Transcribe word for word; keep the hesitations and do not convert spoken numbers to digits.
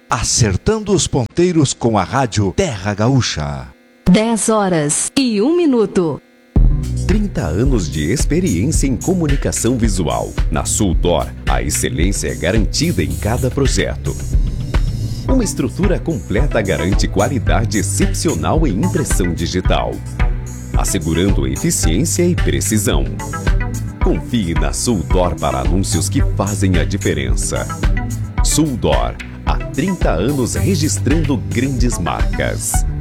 acertando os ponteiros com a rádio Terra Gaúcha. dez horas e um minuto. trinta anos de experiência em comunicação visual. Na Sultor, a excelência é garantida em cada projeto. Uma estrutura completa garante qualidade excepcional em impressão digital, assegurando eficiência e precisão. Confie na Sultor para anúncios que fazem a diferença. Sultor, há trinta anos registrando grandes marcas.